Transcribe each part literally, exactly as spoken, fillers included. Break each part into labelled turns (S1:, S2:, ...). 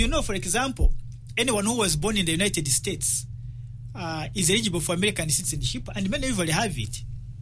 S1: you know, for example, anyone who was born in the United States uh, is eligible for American citizenship, and many usually have it.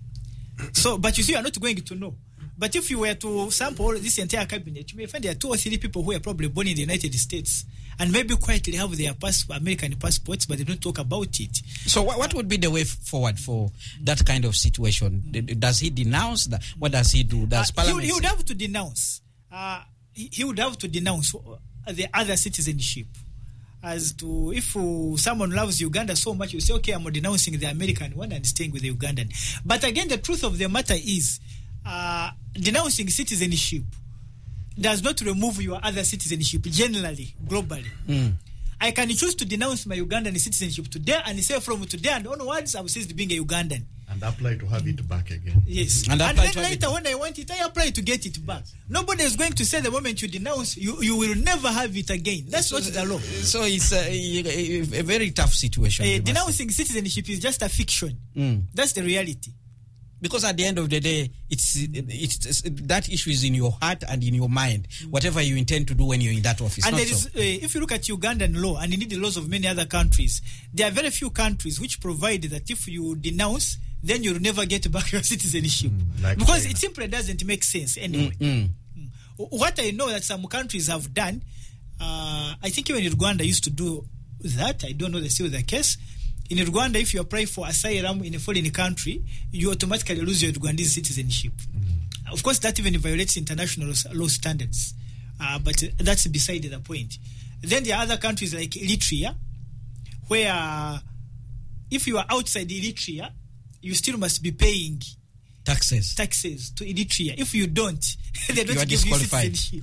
S1: So, but you see, you are not going to know. But if you were to sample this entire cabinet, you may find there are two or three people who are probably born in the United States and maybe quietly have their pass- American passports, but they don't talk about it.
S2: So what, what would be the way forward for that kind of situation? Does he denounce that? What does he do? Does
S1: uh,
S2: Parliament
S1: he, would, he would have to denounce. Uh, he, he would have to denounce the other citizenship. As to if uh, someone loves Uganda so much, you say, okay, I'm denouncing the American one and staying with the Ugandan. But again, the truth of the matter is, uh, denouncing citizenship does not remove your other citizenship generally, globally.
S2: Mm.
S1: I can choose to denounce my Ugandan citizenship today and say from today and onwards I will cease being a Ugandan.
S3: And apply to have it back again.
S1: Yes.
S2: And,
S1: and then later when I want it, I apply to get it back. Yes. Nobody is going to say the moment you denounce, you, you will never have it again. That's
S2: so,
S1: not the law.
S2: So it's a, a, a very tough situation.
S1: Uh, denouncing citizenship is just a fiction.
S2: Mm.
S1: That's the reality.
S2: Because at the end of the day, it's, it's, it's that issue is in your heart and in your mind, whatever you intend to do when you're in that office.
S1: And there
S2: so.
S1: is, uh, if you look at Ugandan law and indeed the laws of many other countries, there are very few countries which provide that if you denounce, then you'll never get back your citizenship.
S3: Mm, like
S1: because
S3: China.
S1: It simply doesn't make sense anyway.
S2: Mm,
S1: mm. What I know that some countries have done, uh, I think even Rwanda used to do that. I don't know the still the case. In Rwanda, if you apply for asylum in a foreign country, you automatically lose your Rwandese citizenship. Mm. Of course, that even violates international law standards. Uh, but that's beside the point. Then there are other countries like Eritrea, where uh, if you are outside Eritrea, you still must be paying
S2: taxes
S1: taxes to Eritrea. If you don't, they don't
S2: you
S1: give you citizenship.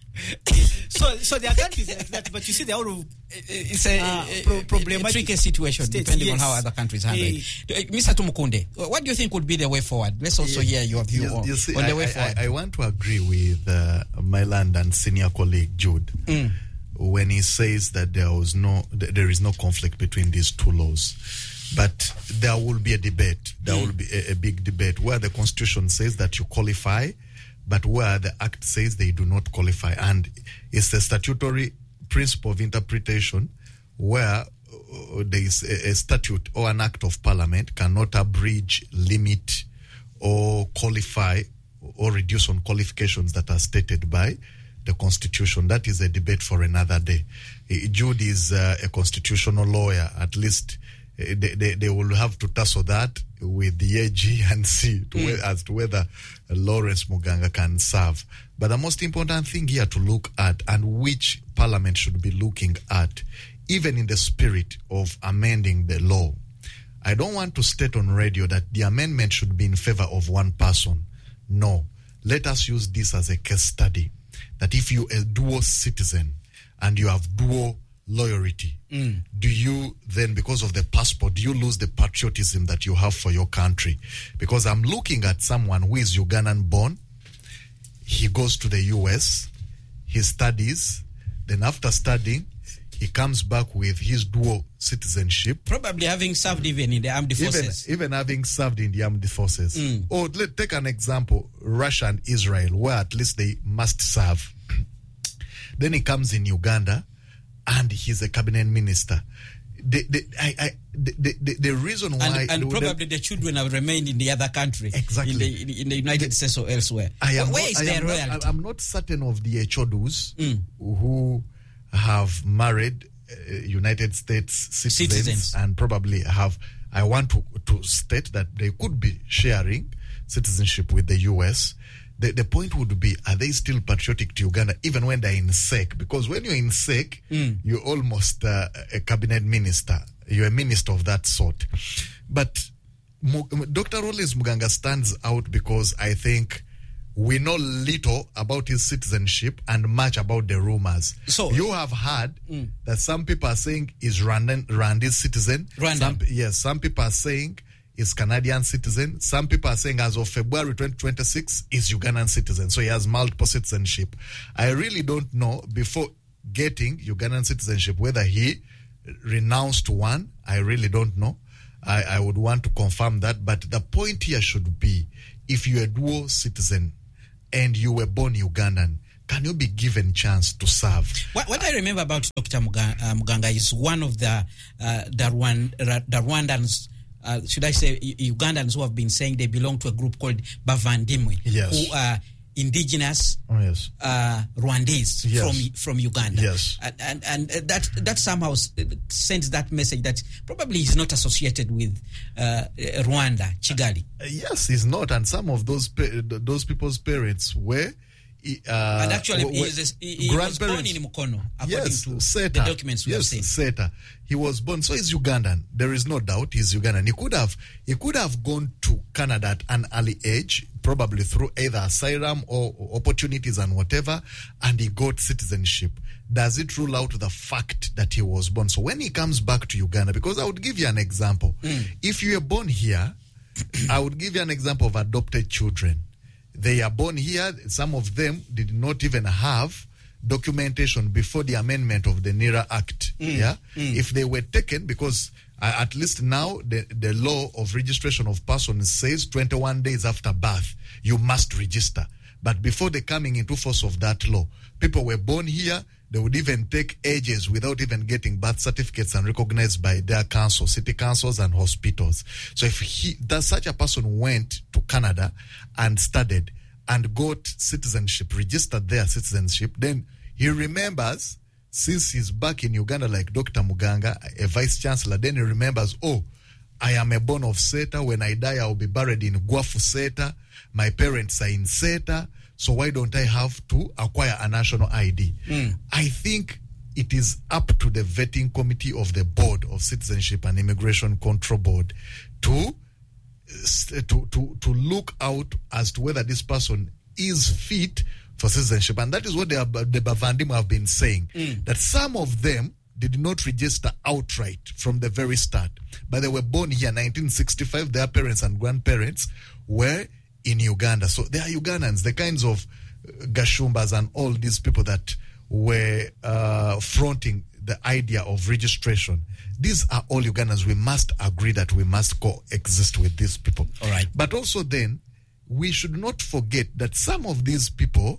S1: so, so there are countries like that, but you see, they're all of
S2: it's a,
S1: uh,
S2: a,
S1: pro-
S2: a,
S1: problematic
S2: a tricky situation,
S1: states,
S2: depending
S1: yes.
S2: on how other countries handle
S1: hey.
S2: it. Mister Tumukunde, what do you think would be the way forward? Let's also
S3: yeah.
S2: hear your view
S3: you,
S2: on,
S3: you see,
S2: on the
S3: I,
S2: way
S3: I,
S2: forward.
S3: I, I want to agree with uh, my land and senior colleague Jude
S2: mm.
S3: when he says that there was no, there is no conflict between these two laws. But there will be a debate. There mm. will be a, a big debate where the Constitution says that you qualify, but where the Act says they do not qualify. And it's a statutory principle of interpretation where uh, there is a, a statute or an Act of Parliament cannot abridge, limit, or qualify or reduce on qualifications that are stated by the Constitution. That is a debate for another day. Uh, Jude is uh, a constitutional lawyer. At least uh, they, they, they will have to tussle that with the A G and see to mm. whe- as to whether uh, Lawrence Muganga can serve. But the most important thing here to look at, and which Parliament should be looking at, even in the spirit of amending the law, I don't want to state on radio that the amendment should be in favor of one person. No. Let us use this as a case study, that if you are a dual citizen and you have dual loyalty,
S2: mm.
S3: do you then, because of the passport, do you lose the patriotism that you have for your country? Because I'm looking at someone who is Ugandan born, he goes to the U S, he studies, then after studying, he comes back with his dual citizenship.
S2: Probably having served even in the armed forces.
S3: Even, even having served in the armed forces.
S2: Mm.
S3: Or let's take an example, Russia and Israel, where at least they must serve. Then he comes in Uganda, and he's a cabinet minister. The, the, I, I, the, the, the reason why...
S2: And, and probably the children have remained in the other country.
S3: Exactly.
S2: In the, in the United the, States or elsewhere.
S3: I am
S2: Where
S3: not,
S2: is
S3: I
S2: their
S3: am
S2: royalty?
S3: Not, I'm not certain of the Echodus
S2: mm.
S3: who have married uh, United States citizens,
S2: citizens
S3: and probably have... I want to, to state that they could be sharing citizenship with the U S. The, the point would be, are they still patriotic to Uganda even when they're in S E C? Because when you're in S E C,
S2: mm.
S3: you're almost uh, a cabinet minister. You're a minister of that sort. But Doctor Rollins Muganga stands out because I think we know little about his citizenship and much about the rumors.
S2: So
S3: you have heard
S2: mm.
S3: that some people are saying is Rwandan, Rwandese citizen.
S2: Rwanda.
S3: Some, yes, some people are saying is Canadian citizen. Some people are saying as of February twenty twenty-six is Ugandan citizen. So he has multiple citizenship. I really don't know before getting Ugandan citizenship whether he renounced one. I really don't know. I, I would want to confirm that. But the point here should be, if you're a dual citizen and you were born Ugandan, can you be given chance to serve?
S2: What, what I remember about Doctor Muganga, uh, Muganga is one of the uh, the, Rwand, the Rwandans, uh, should I say Ugandans, who have been saying they belong to a group called Bavandimwe,
S3: yes.
S2: who are indigenous
S3: oh, yes.
S2: uh, Rwandese
S3: yes.
S2: from from Uganda.
S3: Yes.
S2: And, and, and that that somehow sends that message that probably is not associated with uh, Rwanda, Kigali.
S3: Uh, yes, he's not. And some of those pa- those people's parents were Uh,
S2: and actually,
S3: w-
S2: he, is, he, he was born in Mukono, according
S3: yes,
S2: to
S3: Seta.
S2: the documents we
S3: yes,
S2: have seen.
S3: Seta. He was born, so he's Ugandan. There is no doubt he's Ugandan. He could have, he could have gone to Canada at an early age, probably through either asylum or opportunities and whatever, and he got citizenship. Does it rule out the fact that he was born? So when he comes back to Uganda, because I would give you an example. Mm. If you were born here, I would give you an example of adopted children. They are born here. Some of them did not even have documentation before the amendment of the NERA Act. Mm. Yeah, mm. If they were taken, because uh, at least now the, the law of registration of persons says twenty-one days after birth you must register. But before the coming into force of that law, people were born here. They would even take ages without even getting birth certificates and recognized by their council, city councils and hospitals. So if he, that such a person went to Canada and studied and got citizenship, registered their citizenship, then he remembers, since he's back in Uganda like Doctor Muganga, a vice chancellor, then he remembers, oh, I am a born of Seta. When I die, I will be buried in Gwafu Seta. My parents are in Seta. So why don't I have to acquire a national I D? Mm. I think it is up to the vetting committee of the Board of Citizenship and Immigration Control Board to, to, to, to look out as to whether this person is fit for citizenship. And that is what the, the Bavandimwe have been saying, mm. that some of them did not register outright from the very start. But they were born here in nineteen sixty-five. Their parents and grandparents were in Uganda. So they are Ugandans, the kinds of Gashumbas and all these people that were uh, fronting the idea of registration. These are all Ugandans. We must agree that we must coexist with these people.
S2: All right.
S3: But also then, we should not forget that some of these people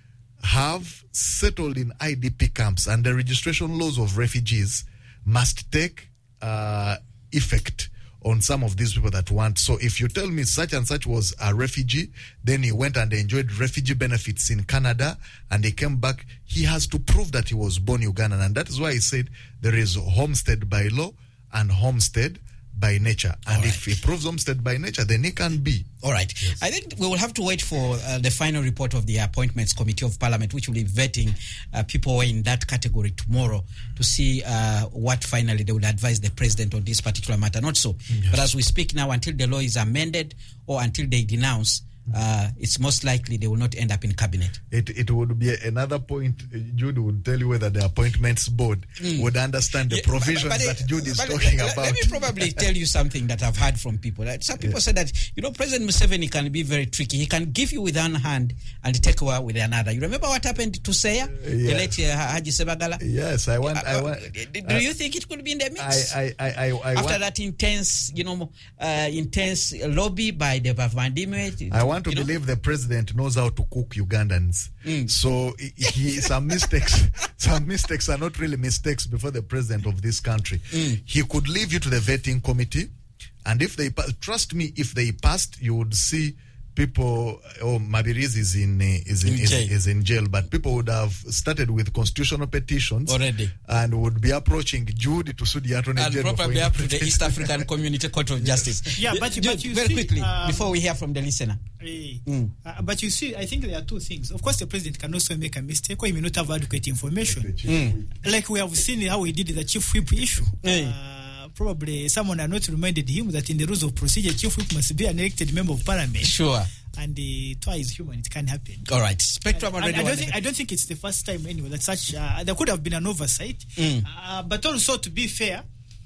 S3: have settled in I D P camps, and the registration laws of refugees must take uh, effect on some of these people that want. So if you tell me such and such was a refugee, then he went and enjoyed refugee benefits in Canada and he came back, he has to prove that he was born Ugandan. And that is why he said there is homestead by law and homestead by nature. And right. if he proves homestead by nature, then he can be.
S2: All right. Yes. I think we will have to wait for uh, the final report of the Appointments Committee of Parliament, which will be vetting uh, people in that category tomorrow to see uh, what finally they will advise the president on this particular matter. Not so. Yes. But as we speak now, until the law is amended or until they denounce, Uh, it's most likely they will not end up in cabinet.
S3: It it would be another point. Jude would tell you whether the appointments board mm. would understand the yeah, provisions but, but, that Jude is talking
S2: let,
S3: about.
S2: Let me probably tell you something that I've heard from people. Some people yeah. say that, you know, President Museveni can be very tricky. He can give you with one hand and take away with another. You remember what happened to Seya, uh, yes. the late uh, Haji Sebagala?
S3: Yes, I want. Uh, I want.
S2: Do
S3: uh,
S2: you think it could be in the mix?
S3: I, I, I, I
S2: After
S3: want,
S2: that intense, you know, uh, intense lobby by the Bavandimwe.
S3: I want to you believe know? the president knows how to cook Ugandans. Mm. So he, he, some mistakes, some mistakes are not really mistakes before the president of this country. Mm. He could leave you to the vetting committee, and if they trust me, if they passed, you would see people. Oh, Mabirizi is in uh, is in, in is, is in jail, but people would have started with constitutional petitions
S2: already,
S3: and would be approaching Jude to sue the attorney
S2: and
S3: general,
S2: probably up to the East African Community Court of Justice.
S1: Yeah, but,
S2: Jude,
S1: but you
S2: very
S1: see,
S2: quickly
S1: um,
S2: before we hear from the listener.
S1: Hey, mm. uh, but you see, I think there are two things. Of course, the president can also make a mistake, or he may not have adequate information. Mm. Like we have seen how he did the chief whip issue. Hey. Uh, Probably someone had not reminded him that in the rules of procedure, chief whip must be an elected member of parliament.
S2: Sure.
S1: And uh, twice human, it can happen.
S2: All right. Spectrum
S1: and,
S2: already.
S1: And I, don't think, I don't think it's the first time anyway that such, uh, there could have been an oversight. Mm. Uh, but also, to be fair,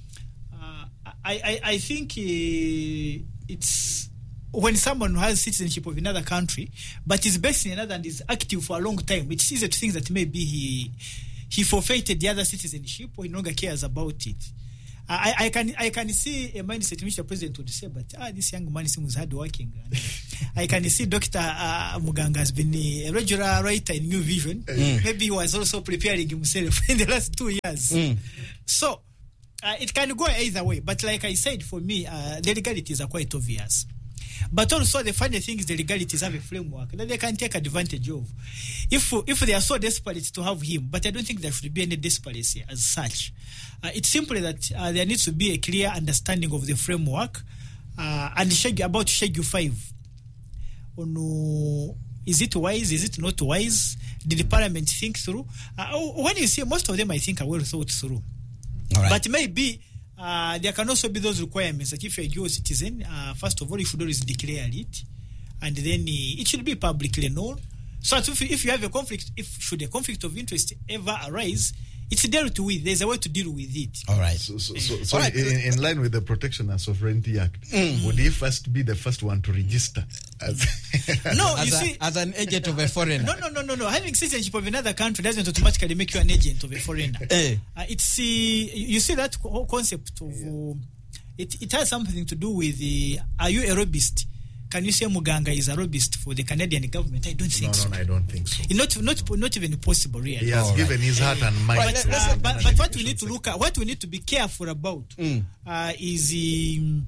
S1: uh, I, I, I think uh, it's when someone has citizenship of another country, but is based in another and is active for a long time, it's easy to think that maybe he, he forfeited the other citizenship or he no longer cares about it. I, I can I can see a mindset in which the president would say, but ah, this young man seems hardworking. I can see Doctor Uh, Muganga has been a regular writer in New Vision. Mm. Maybe he was also preparing himself in the last two years. Mm. So uh, it can go either way. But like I said, for me, uh, the legalities are quite obvious. But also the funny thing is the legalities have a framework that they can take advantage of. If if they are so desperate to have him, but I don't think there should be any desperation as such. Uh, it's simply that uh, there needs to be a clear understanding of the framework uh, and schedule, about Schedule five. On, uh, is it wise? Is it not wise? Did the Parliament think through? Uh, when you see, most of them I think are well thought through. All right. But maybe Uh, there can also be those requirements that if you're a dual citizen, uh, first of all, you should always declare it, and then uh, it should be publicly known. So if, if you have a conflict, if should a conflict of interest ever arise, it's dealt with. There's a way to deal with it.
S2: All right.
S3: So, so, so, so right. In, in line with the Protection and Sovereignty Act, mm. would he first be the first one to register? As
S1: no,
S2: as
S1: you
S2: a,
S1: see,
S2: as an agent of a foreigner.
S1: No, no, no, no, no. Having citizenship of another country doesn't automatically make you an agent of a foreigner.
S2: Eh.
S1: Uh, it's uh, you see that whole concept of uh, it. It has something to do with the. Uh, are you a lobbyist? Can you say Muganga is a lobbyist for the Canadian government? I don't think
S3: no,
S1: so.
S3: No, no, I don't think so.
S1: Not, not, not even possible, really.
S3: He has
S2: All
S3: given
S2: right.
S3: his heart and mind.
S1: But, uh, but, but what we need to look at, what we need to be careful about, mm. uh, is um,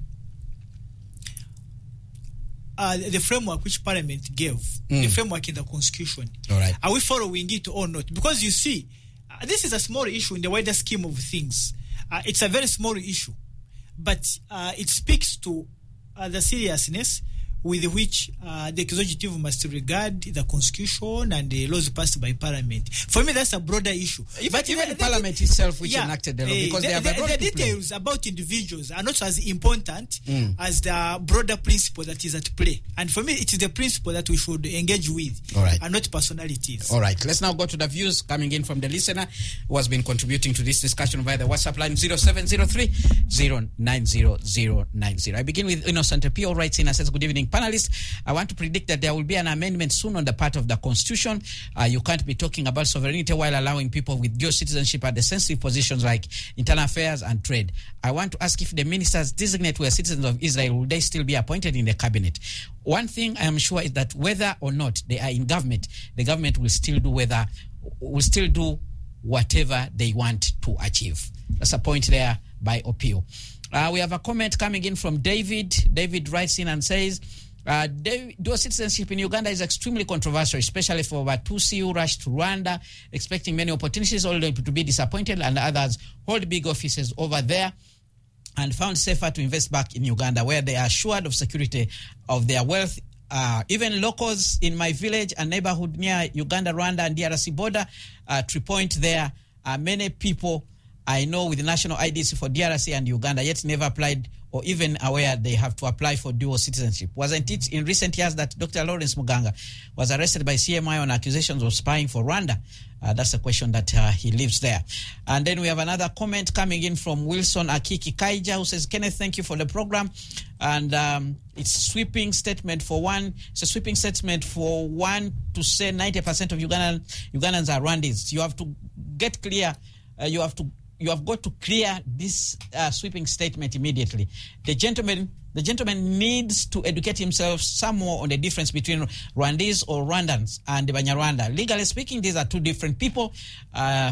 S1: uh, the framework which Parliament gave, mm. the framework in the Constitution.
S2: All right.
S1: Are we following it or not? Because you see, uh, this is a small issue in the wider scheme of things. Uh, it's a very small issue, but uh, it speaks to uh, the seriousness with which uh, the executive must regard the Constitution and the laws passed by Parliament. For me, that's a broader issue.
S2: Even,
S1: but
S2: even
S1: the,
S2: the Parliament itself, which
S1: yeah,
S2: enacted the law, because
S1: uh,
S2: they
S1: the,
S2: have a role
S1: the,
S2: to
S1: the details
S2: play.
S1: about individuals are not as important
S2: mm.
S1: as the broader principle that is at play. And for me, it is the principle that we should engage with,
S2: all right,
S1: and not personalities.
S2: All right. Let's now go to the views coming in from the listener who has been contributing to this discussion via the WhatsApp line zero seven zero three zero nine zero zero nine zero. I begin with Innocent P. All right, in says, good evening, panelists. I want to predict that there will be an amendment soon on the part of the Constitution. Uh, you can't be talking about sovereignty while allowing people with dual citizenship at the sensitive positions like internal affairs and trade. I want to ask if the ministers designate were citizens of Israel, will they still be appointed in the cabinet? One thing I am sure is that whether or not they are in government, the government will still do whether will still do whatever they want to achieve. That's a point there by Opio. Uh, we have a comment coming in from David. David writes in and says, Uh, dual citizenship in Uganda is extremely controversial, especially for Batusi who rushed to Rwanda, expecting many opportunities, only to be disappointed, and others hold big offices over there and found safer to invest back in Uganda, where they are assured of security of their wealth. Uh, even locals in my village and neighborhood near Uganda, Rwanda, and D R C border, uh, Tree Point, there are many people I know with national I Ds for D R C and Uganda, yet never applied or even aware they have to apply for dual citizenship. Wasn't it in recent years that Doctor Lawrence Muganga was arrested by C M I on accusations of spying for Rwanda? Uh, that's a question that uh, he lives there. And then we have another comment coming in from Wilson Akiki Kaija, who says, Kenneth, thank you for the program. And um, it's a sweeping statement for one. It's a sweeping statement for one to say ninety percent of Ugandan, Ugandans are Rwandese. You have to get clear. Uh, you have to You have got to clear this uh, sweeping statement immediately. The gentleman, the gentleman needs to educate himself some more on the difference between Rwandese or Rwandans and Banyarwanda. Legally speaking, these are two different people. Uh,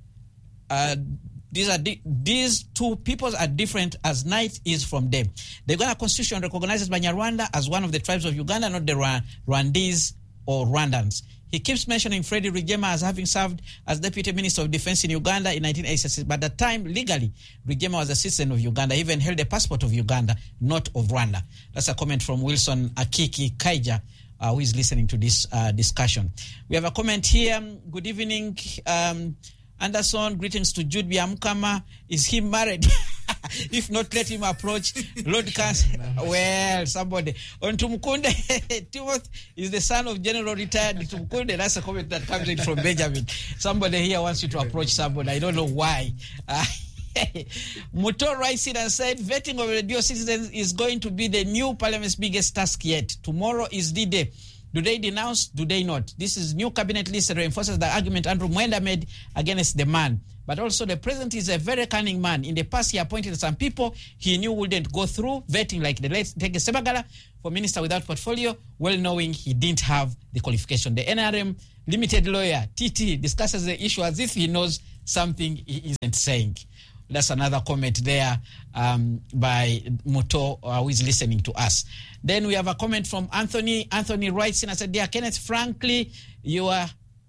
S2: uh, these are di- these two peoples are different as night is from day. The Uganda Constitution recognizes Banyarwanda as one of the tribes of Uganda, not the Rwa- Rwandese or Rwandans. He keeps mentioning Freddie Rwigema as having served as Deputy Minister of Defense in Uganda in nineteen eighty-six. But at the time, legally, Rwigema was a citizen of Uganda, even held a passport of Uganda, not of Rwanda. That's a comment from Wilson Akiki Kaija, uh, who is listening to this uh, discussion. We have a comment here. Good evening, um, Anderson. Greetings to Jude Biamukama. Is he married? If not, let him approach Lord Council. Well, somebody. On Tumukunde, Timothy is the son of General Retired Tumukunde. That's a comment that comes in from Benjamin. Somebody here wants you to approach somebody. I don't know why. Uh, Muto writes it and said, vetting of the dual citizens is going to be the new parliament's biggest task yet. Tomorrow is D-Day. Do they denounce? Do they not? This is new cabinet list that reinforces the argument Andrew Mwenda made against the man. But also the president is a very cunning man. In the past, he appointed some people he knew wouldn't go through vetting, like the late Tege Sebagala for minister without portfolio, well knowing he didn't have the qualification. The N R M limited lawyer, T T, discusses the issue as if he knows something he isn't saying. That's another comment there um, by Muto, uh, who is listening to us. Then we have a comment from Anthony. Anthony writes in and said, "Dear Kenneth, frankly, you are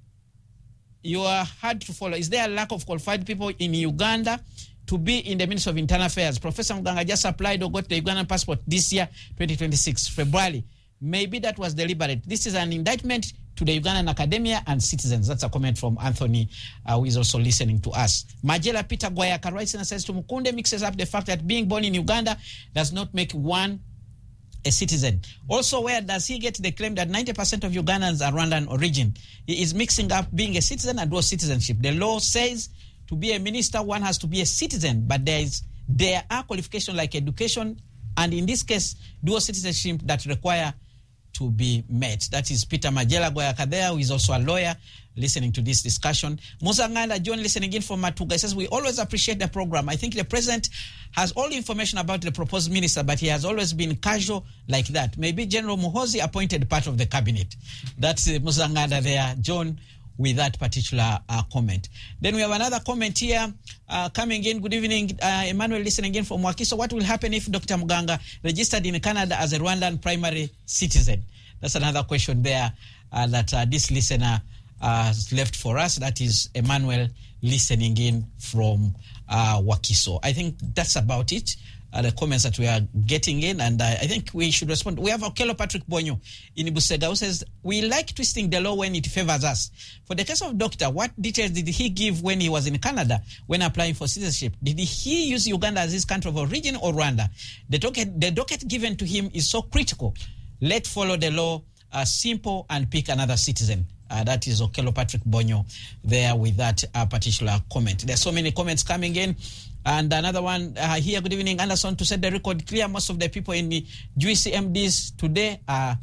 S2: you are hard to follow. Is there a lack of qualified people in Uganda to be in the Ministry of Internal Affairs? Professor Muganga just applied or got the Ugandan passport this year, twenty twenty-six, February. Maybe that was deliberate. This is an indictment to the Ugandan academia and citizens." That's a comment from Anthony, uh, who is also listening to us. Majela Peter Guayaka writes and says, "Tumukunde mixes up the fact that being born in Uganda does not make one a citizen. Also, where does he get the claim that ninety percent of Ugandans are Rwandan origin? He is mixing up being a citizen and dual citizenship. The law says to be a minister, one has to be a citizen, but there is there are qualifications like education, and in this case, dual citizenship that require to be met." That is Peter Majela Goyakadea, who is also a lawyer, listening to this discussion. Musa Ngala John, listening in from Matuga, says, "We always appreciate the program. I think the president has all the information about the proposed minister, but he has always been casual like that. Maybe General Muhoozi appointed part of the cabinet." That's uh, Musa Ngala there, John, with that particular uh, comment. Then we have another comment here uh, coming in. Good evening, uh, Emmanuel, listening in from Wakiso. "What will happen if Doctor Muganga registered in Canada as a Rwandan primary citizen?" That's another question there uh, that uh, this listener uh, has left for us. That is Emmanuel listening in from uh, Wakiso. I think that's about it. Uh, the comments that we are getting in, and uh, I think we should respond. We have Okello Patrick Bonyo in Busega, who says, "We like twisting the law when it favors us. For the case of Doctor, what details did he give when he was in Canada when applying for citizenship? Did he use Uganda as his country of origin or Rwanda? The docket, the docket given to him is so critical. Let's follow the law, uh, simple, and pick another citizen." Uh, that is Okello Patrick Bonyo there with that uh, particular comment. There's so many comments coming in. And another one uh, here, good evening, Anderson, to set the record clear, most of the people in the G U C M Ds today are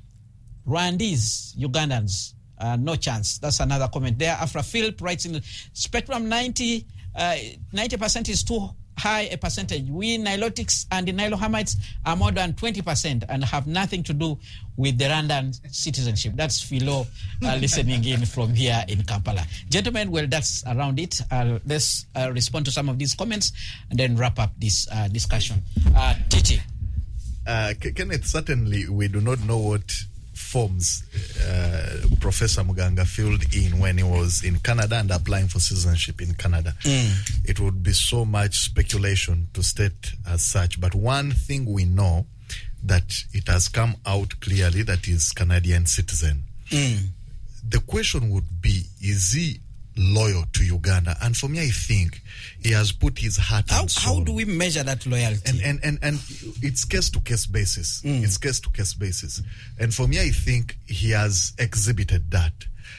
S2: Rwandese, Ugandans. Uh, no chance. That's another comment there. Afra Philip writes in Spectrum ninety, uh, ninety percent is too high a percentage. We Nilotics and the Nilohamites are more than twenty percent and have nothing to do with the Rwandan citizenship. That's Philo uh, listening in from here in Kampala. Gentlemen, well, that's around it. Uh, let's uh, respond to some of these comments and then wrap up this uh, discussion. Uh, Titi.
S3: Uh, Kenneth, certainly we do not know what forms uh, Professor Muganga filled in when he was in Canada and applying for citizenship in Canada. Mm. It would be so much speculation to state as such. But one thing we know, that it has come out clearly that he's Canadian citizen. Mm. The question would be, is he loyal to Uganda? And for me, I think he has put his heart
S2: how,
S3: and soul.
S2: How do we measure that loyalty?
S3: And and, and, and it's case-to-case basis. Mm. It's case-to-case basis. And for me, I think he has exhibited that.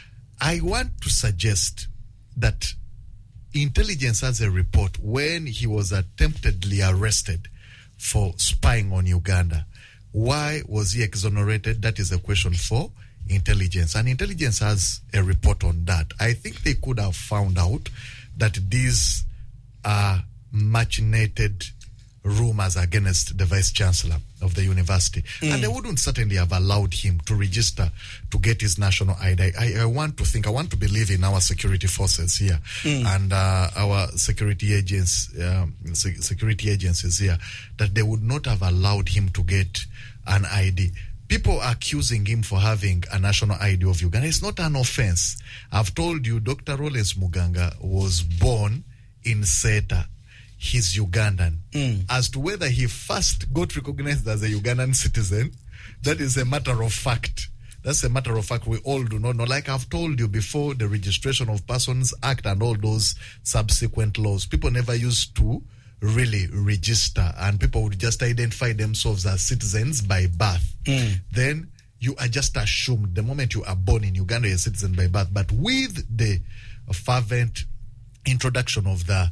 S3: I want to suggest that intelligence has a report when he was attemptedly arrested for spying on Uganda. Why was he exonerated? That is a question for intelligence. And intelligence has a report on that. I think they could have found out that these are machinated rumors against the vice chancellor of the university. Mm. And they wouldn't certainly have allowed him to register to get his national I D. I, I want to think, I want to believe in our security forces here mm. and uh, our security agents, um, se- security agencies here, that they would not have allowed him to get an I D. People are accusing him for having a national I D of Uganda. It's not an offense. I've told you, Doctor Rollins Muganga was born in Seta. He's Ugandan. Mm. As to whether he first got recognized as a Ugandan citizen, that is a matter of fact. That's a matter of fact we all do not know. Like I've told you before, the Registration of Persons Act and all those subsequent laws, people never used to really register, and people would just identify themselves as citizens by birth. Mm. Then you are just assumed the moment you are born in Uganda, you're a citizen by birth. But with the fervent introduction of the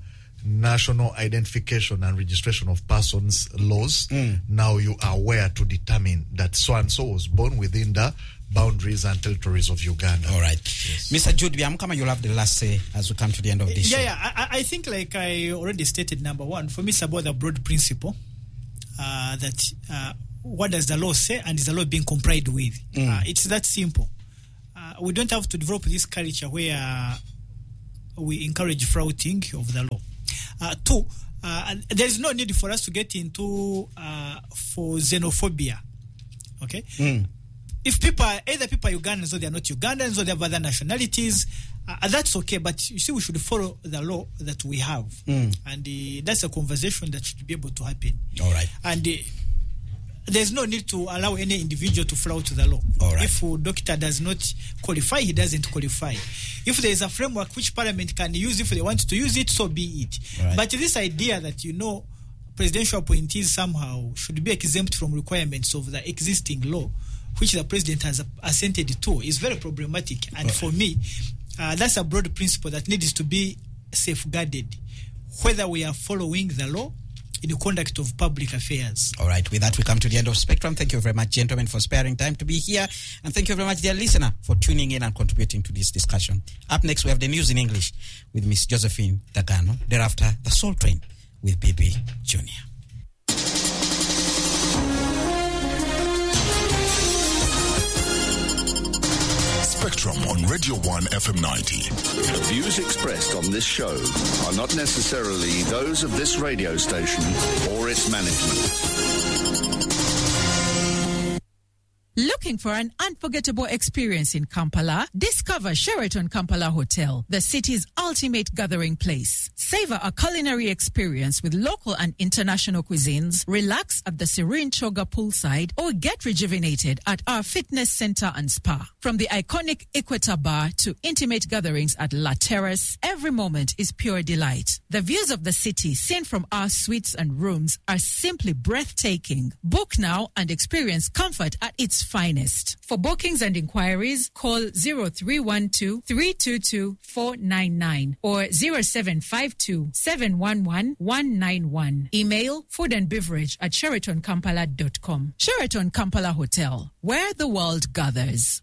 S3: national identification and registration of persons laws,
S2: Mm.
S3: now you are aware to determine that so-and-so was born within the boundaries and territories of Uganda.
S2: All right.
S3: Yes.
S2: Mister Jude Byamukama, you'll have the last say as we come to the end of this
S1: Yeah,
S2: show.
S1: yeah. I, I think, like I already stated, number one, for me, it's about the broad principle uh, that uh, what does the law say, and is the law being complied with?
S2: Mm.
S1: Uh, it's that simple. Uh, we don't have to develop this culture where uh, we encourage flouting of the law. Uh, two, uh, there's no need for us to get into uh, for xenophobia. Okay.
S2: Mm.
S1: If people are, either people are Ugandans or they are not Ugandans or they have other nationalities, uh, that's okay. But you see, we should follow the law that we have.
S2: Mm.
S1: And uh, that's a conversation that should be able to happen.
S2: All right.
S1: And uh, there's no need to allow any individual to flout the law.
S2: All right.
S1: If a doctor does not qualify, he doesn't qualify. If there is a framework which Parliament can use, if they want to use it, so be it.
S2: Right.
S1: But this idea that, you know, presidential appointees somehow should be exempt from requirements of the existing law, which the president has assented to, is very problematic. And for me, uh, that's a broad principle that needs to be safeguarded, whether we are following the law in the conduct of public affairs.
S2: All right. With that, we come to the end of Spectrum. Thank you very much, gentlemen, for sparing time to be here. And thank you very much, dear listener, for tuning in and contributing to this discussion. Up next, we have the news in English with Miss Josephine Dagano. Thereafter, the Soul Train with B B Junior
S4: Spectrum on Radio one F M ninety.
S5: The views expressed on this show are not necessarily those of this radio station or its management.
S6: Looking for an unforgettable experience in Kampala? Discover Sheraton Kampala Hotel, the city's ultimate gathering place. Savor a culinary experience with local and international cuisines, relax at the serene Choga poolside, or get rejuvenated at our fitness center and spa. From the iconic Equator Bar to intimate gatherings at La Terrace, every moment is pure delight. The views of the city seen from our suites and rooms are simply breathtaking. Book now and experience comfort at its finest. For bookings and inquiries, call zero three one two, three two two, four nine nine or zero seven five two, seven one one, one nine one. Email food and beverage at sheraton kampala dot com. Sheraton Kampala Hotel, where the world gathers.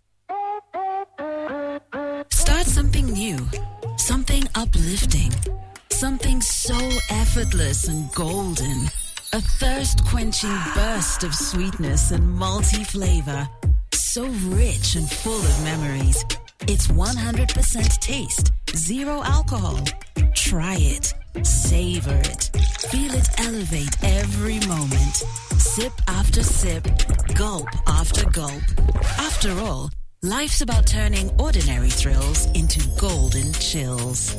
S7: Start something new, something uplifting, something so effortless and golden. A thirst-quenching burst of sweetness and multi-flavor. So rich and full of memories. It's one hundred percent taste, zero alcohol. Try it. Savor it. Feel it elevate every moment. Sip after sip, gulp after gulp. After all, life's about turning ordinary thrills into golden chills.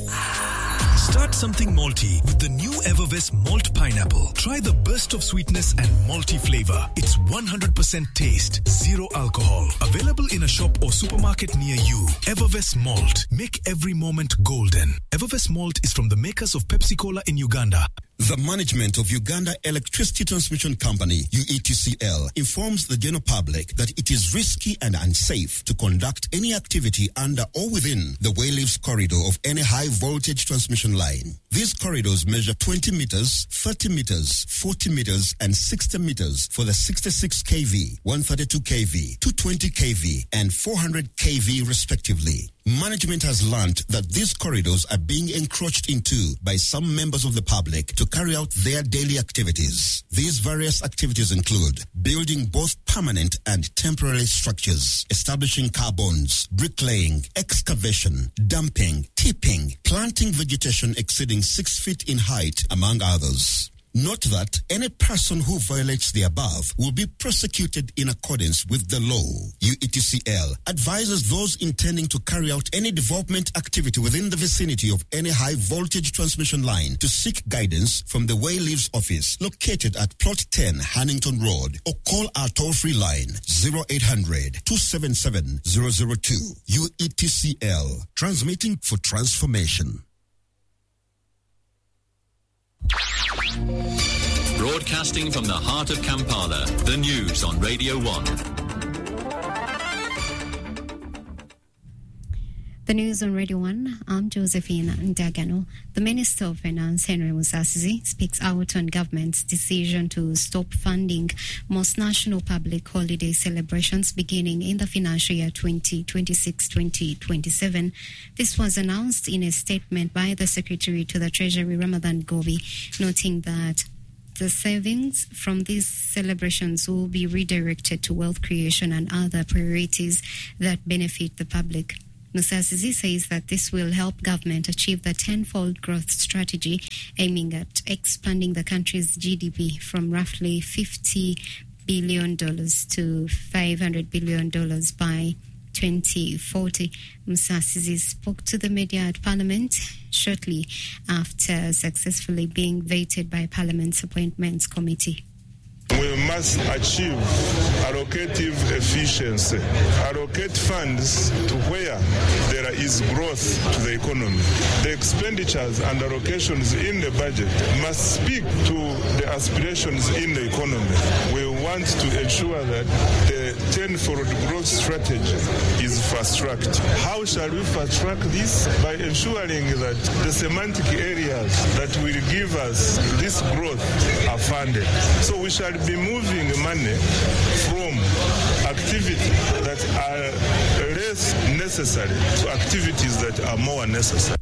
S8: Start something malty with the new Evervest Malt Pineapple. Try the burst of sweetness and malty flavor. It's one hundred percent taste, zero alcohol. Available in a shop or supermarket near you. Evervest Malt. Make every moment golden. Evervest Malt is from the makers of Pepsi Cola in Uganda.
S9: The management of Uganda Electricity Transmission Company, U E T C L, informs the general public that it is risky and unsafe to conduct any activity under or within the Wayleaves corridor of any high voltage transmission line. These corridors measure twenty meters, thirty meters, forty meters, and sixty meters for the sixty-six kilovolt, one thirty-two kilovolt, two twenty kilovolt, and four hundred kilovolt respectively. Management has learned that these corridors are being encroached into by some members of the public to carry out their daily activities. These various activities include building both permanent and temporary structures, establishing car bonds, bricklaying, excavation, dumping, tipping, planting vegetation exceeding six feet in height, among others. Note that any person who violates the above will be prosecuted in accordance with the law. U E T C L advises those intending to carry out any development activity within the vicinity of any high voltage transmission line to seek guidance from the Wayleaves office located at Plot ten Hannington Road, or call our toll-free line zero eight hundred, two seven seven, zero zero two. U E T C L, transmitting for transformation.
S10: Broadcasting from the heart of Kampala, the news on Radio one.
S11: The news on Radio one, I'm Josephine Ndagano. The Minister of Finance, Henry Musasizi, speaks out on government's decision to stop funding most national public holiday celebrations beginning in the financial year twenty twenty-six twenty twenty-seven. This was announced in a statement by the Secretary to the Treasury, Ramadan Gobi, noting that the savings from these celebrations will be redirected to wealth creation and other priorities that benefit the public. Musasizi says that this will help government achieve the tenfold growth strategy aiming at expanding the country's G D P from roughly fifty billion dollars to five hundred billion dollars by twenty forty. Musasizi spoke to the media at Parliament shortly after successfully being vetted by Parliament's Appointments Committee.
S12: We must achieve allocative efficiency, allocate funds to where there is growth to the economy. The expenditures and allocations in the budget must speak to the aspirations in the economy. We want to ensure that the tenfold growth strategy is fast-tracked. How shall we fast-track this? By ensuring that the semantic areas that will give us this growth are funded. So we shall be moving money from activities that are less necessary to activities that are more necessary.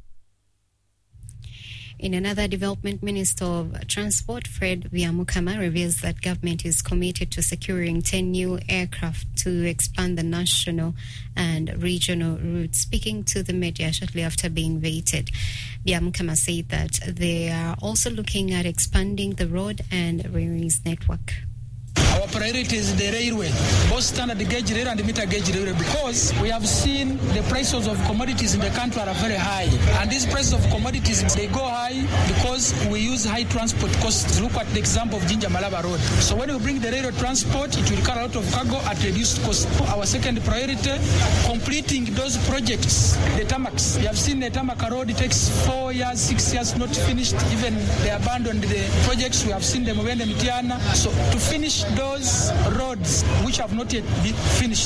S11: In another development, Minister of Transport Fred Byamukama reveals that government is committed to securing ten new aircraft to expand the national and regional routes. Speaking to the media shortly after being vetted, Byamukama said that they are also looking at expanding the road and railways network.
S13: Our priority is the railway, both standard gauge rail and meter gauge railway, because we have seen the prices of commodities in the country are very high. And these prices of commodities, they go high because we use high transport costs. Look at the example of Jinja Malaba Road. So when we bring the railway transport, it will carry a lot of cargo at reduced cost. Our second priority, completing those projects, the tarmacs. We have seen the tarmac road, it takes four years, six years not finished. Even they abandoned the projects. We have seen them when Mtiana. So to finish those roads which have not yet been finished.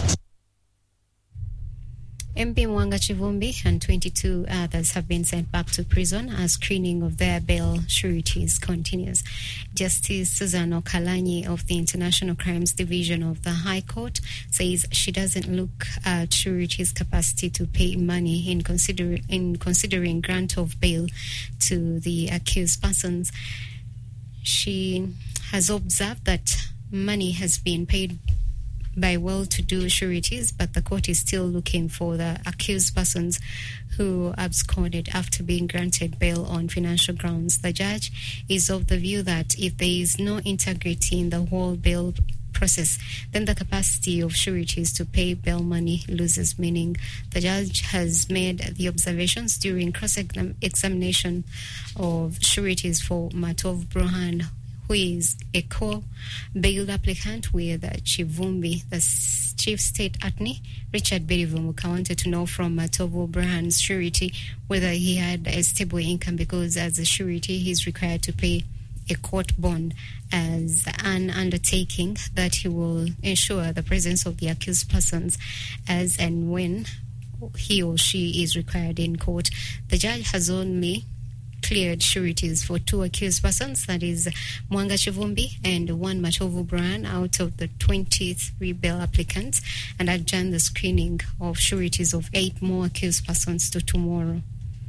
S11: M P Mwanga Chivumbi and twenty-two others have been sent back to prison as screening of their bail sureties continues. Justice Susan Okalanyi of the International Crimes Division of the High Court says she doesn't look at sureties' capacity to pay money in, consider- in considering grant of bail to the accused persons. She has observed that money has been paid by well-to-do sureties, but the court is still looking for the accused persons who absconded after being granted bail on financial grounds. The judge is of the view that if there is no integrity in the whole bail process, then the capacity of sureties to pay bail money loses meaning. The judge has made the observations during cross-examination of sureties for Matov Bruhan, who is a co-bail applicant with Chivumbi. The Chief State Attorney, Richard Berivumuka, wanted to know from Matovo Brahan's surety whether he had a stable income, because as a surety he is required to pay a court bond as an undertaking that he will ensure the presence of the accused persons as and when he or she is required in court. The judge has only cleared sureties for two accused persons, that is Mwanga Chivumbi and one Matovu Brian, out of the twenty-three bail applicants, and adjourned the screening of sureties of eight more accused persons to tomorrow.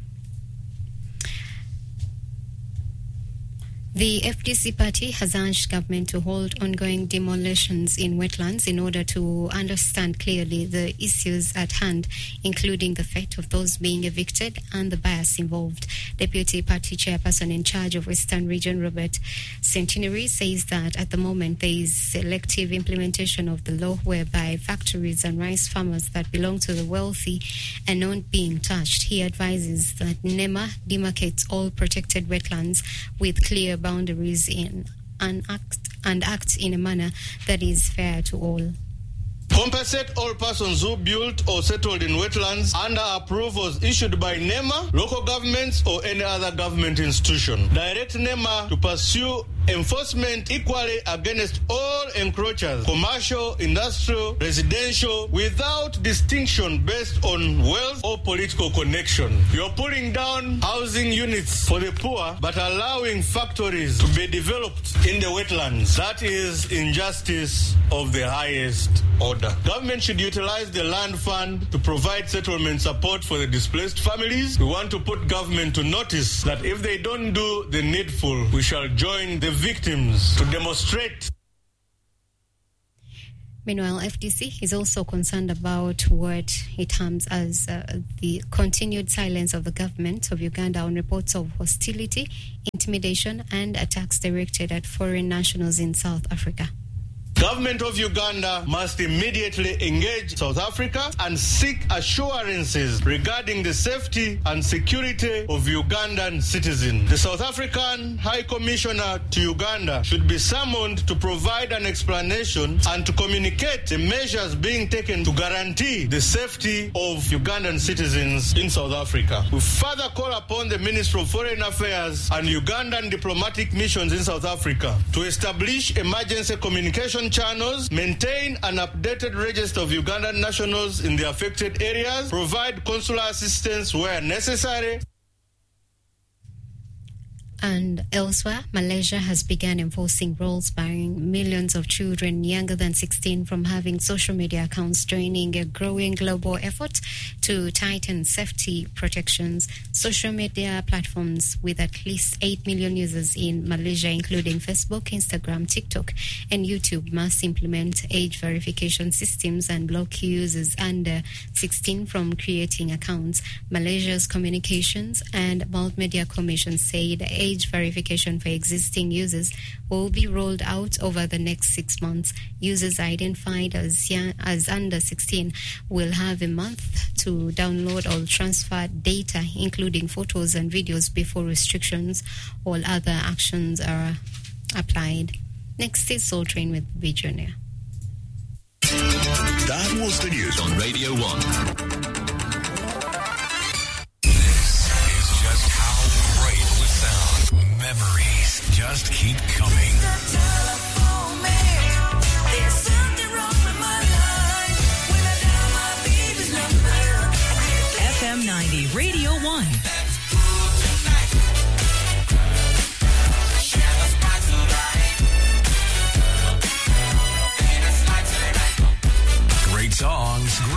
S11: The F D C party has urged government to hold ongoing demolitions in wetlands in order to understand clearly the issues at hand, including the fate of those being evicted and the bias involved. Deputy Party Chairperson in charge of Western Region, Robert Centenary, says that at the moment there is selective implementation of the law whereby factories and rice farmers that belong to the wealthy are not being touched. He advises that NEMA demarcates all protected wetlands with clear boundaries in and act and act in a manner that is fair to all.
S14: Compensate all persons who built or settled in wetlands under approvals issued by NEMA, local governments, or any other government institution. Direct NEMA to pursue enforcement equally against all encroachers, commercial, industrial, residential, without distinction based on wealth or political connection. You're pulling down housing units for the poor, but allowing factories to be developed in the wetlands. That is injustice of the highest order. Government should utilize the land fund to provide settlement support for the displaced families. We want to put government to notice that if they don't do the needful, we shall join the victims to demonstrate.
S11: Meanwhile, F D C is also concerned about what it terms as uh, the continued silence of the government of Uganda on reports of hostility, intimidation, and attacks directed at foreign nationals in South Africa.
S14: Government of Uganda must immediately engage South Africa and seek assurances regarding the safety and security of Ugandan citizens. The South African High Commissioner to Uganda should be summoned to provide an explanation and to communicate the measures being taken to guarantee the safety of Ugandan citizens in South Africa. We further call upon the Ministry of Foreign Affairs and Ugandan diplomatic missions in South Africa to establish emergency communication channels, maintain an updated register of Ugandan nationals in the affected areas, provide consular assistance where necessary.
S11: And elsewhere, Malaysia has begun enforcing rules barring millions of children younger than sixteen from having social media accounts, joining a growing global effort to tighten safety protections. Social media platforms with at least eight million users in Malaysia, including Facebook, Instagram, TikTok, and YouTube, must implement age verification systems and block users under sixteen from creating accounts. Malaysia's Communications and Multimedia Commission said age verification for existing users will be rolled out over the next six months. Users identified as young, as under sixteen will have a month to download or transfer data, including photos and videos, before restrictions or other actions are applied. Next is Soul Train with V Junior.
S4: That was the news on Radio one.
S8: Memories just keep coming.
S15: F M ninety Radio